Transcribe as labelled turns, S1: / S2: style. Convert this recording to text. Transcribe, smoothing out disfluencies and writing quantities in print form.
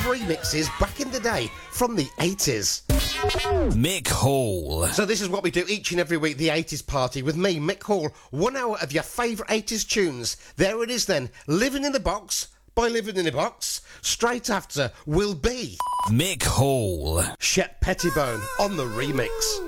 S1: remixes back in the day from the 80s.
S2: Mick Hall.
S1: So this is what we do each and every week, the 80s party, with me, Mick Hall. 1 hour of your favourite 80s tunes. There it is then, Living in the Box by Living in the Box. Straight after will be
S2: Mick Hall.
S1: Shep Pettibone on the remix.